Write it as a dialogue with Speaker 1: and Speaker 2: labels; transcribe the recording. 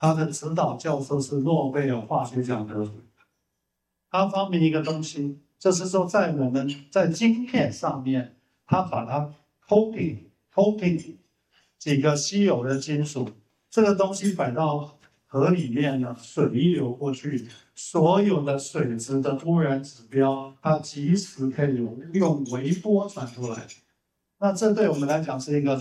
Speaker 1: 他的指导教授是诺贝尔化学奖得主。他发明一个东西，就是说在我们在晶片上面，他把它 coating 几个稀有的金属，这个东西摆到河里面呢，水一流过去，所有的水质的污染指标，它及时可以用微波传出来。那这对我们来讲是一个